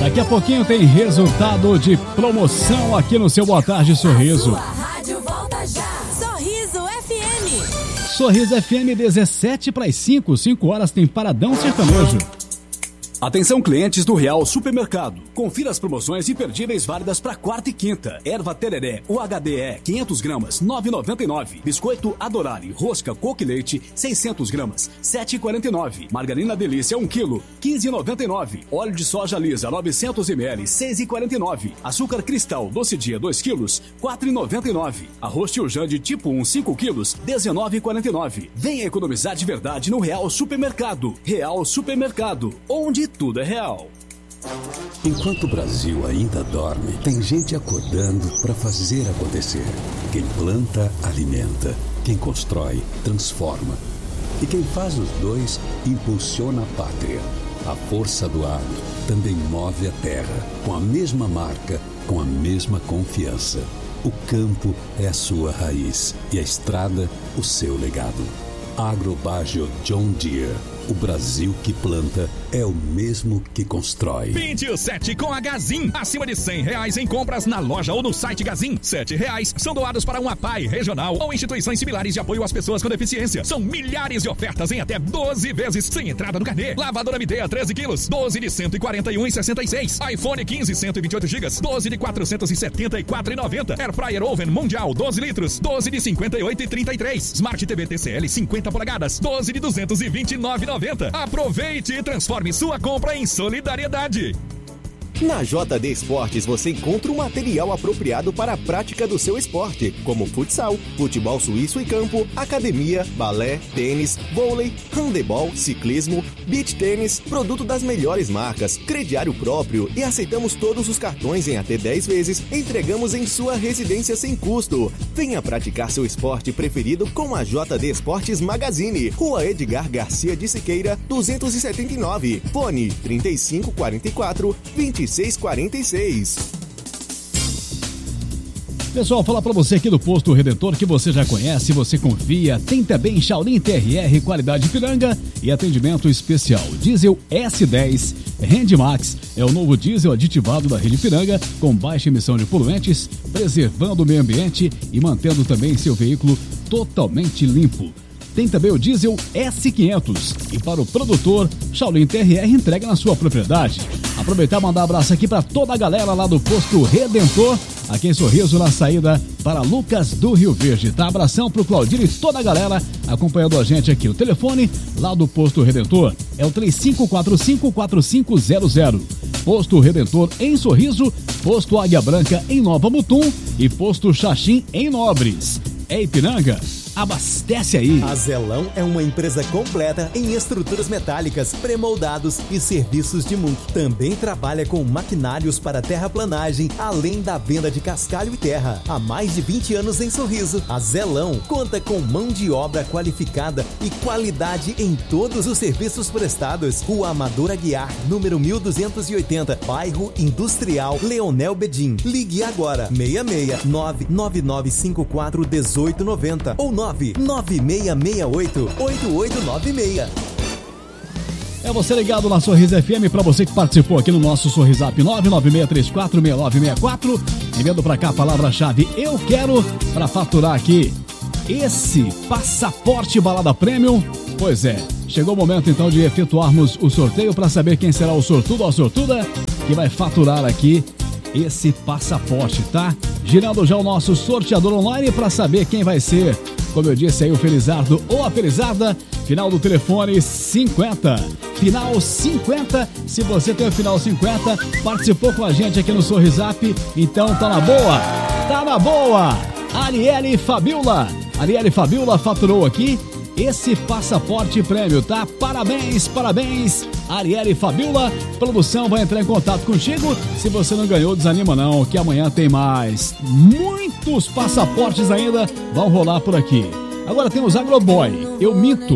Daqui a pouquinho tem resultado de promoção aqui no seu Boa Tarde Sorriso. Rádio volta já. Sorriso FM. Sorriso FM 17:05, 5 horas tem Paradão Sertanejo. Atenção clientes do Real Supermercado. Confira as promoções imperdíveis válidas para quarta e quinta. Erva Tereré UHDE 500 gramas 9,99. Biscoito Adorale rosca coco e leite 600 gramas 7,49. Margarina Delícia 1 kg 15,99. Óleo de soja lisa 900 ml 6,49. Açúcar Cristal doce dia 2 kg 4,99. Arroz Tio Jande tipo 1 5 kg 19,49. Venha economizar de verdade no Real Supermercado. Real Supermercado, onde tudo é real. Enquanto o Brasil ainda dorme, tem gente acordando para fazer acontecer. Quem planta, alimenta. Quem constrói, transforma. E quem faz os dois, impulsiona a pátria. A força do agro também move a terra, com a mesma marca, com a mesma confiança. O campo é a sua raiz e a estrada, o seu legado. Agrobagio John Deere. O Brasil que planta é o mesmo que constrói. 27 com a Gazin. Acima de R$100 em compras na loja ou no site Gazin. R$7 são doados para uma APAI regional ou instituições similares de apoio às pessoas com deficiência. São milhares de ofertas em até 12 vezes sem entrada no carnê. Lavadora Midea 13 quilos, 12 de 141,66. iPhone 15, 128 GB, 12 de 474,90. Air Fryer Oven Mundial 12 litros, 12 de 58,33. Smart TV TCL 50 polegadas, 12 de 229,90. Aproveite e transforme sua compra em solidariedade. Na JD Esportes você encontra o material apropriado para a prática do seu esporte, como futsal, futebol suíço e campo, academia, balé, tênis, vôlei, handebol, ciclismo, beach tênis, produto das melhores marcas, crediário próprio e aceitamos todos os cartões em até 10 vezes, entregamos em sua residência sem custo. Venha praticar seu esporte preferido com a JD Esportes Magazine, Rua Edgar Garcia de Siqueira, 279, fone 3544 2646. Pessoal, falar pra você aqui do Posto Redentor que você já conhece, você confia, tem também Shaolin TRR, qualidade Ipiranga e atendimento especial. Diesel S10 Rendimax é o novo diesel aditivado da rede Ipiranga com baixa emissão de poluentes, preservando o meio ambiente e mantendo também seu veículo totalmente limpo. Tem também o diesel S500 e para o produtor, Shaolin TRR entrega na sua propriedade. Aproveitar e mandar um abraço aqui para toda a galera lá do Posto Redentor, aqui em Sorriso, na saída para Lucas do Rio Verde, tá? Abração pro Claudinho e toda a galera acompanhando a gente aqui. O telefone lá do Posto Redentor é o 3545-4500. Posto Redentor em Sorriso, Posto Águia Branca em Nova Mutum e Posto Xaxim em Nobres. É Ipiranga? Abastece aí! A Zelão é uma empresa completa em estruturas metálicas, pré-moldados e serviços de MUC. Também trabalha com maquinários para terraplanagem, além da venda de cascalho e terra. Há mais de 20 anos em Sorriso, a Zelão conta com mão de obra qualificada e qualidade em todos os serviços prestados. Rua Amador Aguiar, número 1280, bairro Industrial, Leonel Bedim. Ligue agora, 66 99954 1890 ou 99668-8896. É você ligado na Sorriso FM, para você que participou aqui no nosso Sorrisap 996346964, enviando para cá a palavra-chave Eu Quero para faturar aqui esse passaporte Balada Premium. Pois é, chegou o momento então de efetuarmos o sorteio para saber quem será o sortudo ou a sortuda que vai faturar aqui esse passaporte, tá? Girando já o nosso sorteador online para saber quem vai ser, como eu disse aí, o Felizardo ou a Felizarda. Final do telefone 50. Final 50. Se você tem o final 50, participou com a gente aqui no Sorrisap, então tá na boa. Tá na boa. Arielle Fabiola. Arielle Fabiola faturou aqui esse passaporte prêmio, tá? Parabéns, parabéns, Arielle Fabiola. Produção vai entrar em contato contigo. Se você não ganhou, desanima não, que amanhã tem mais. Muitos passaportes ainda vão rolar por aqui. Agora temos Agroboy. Eu minto.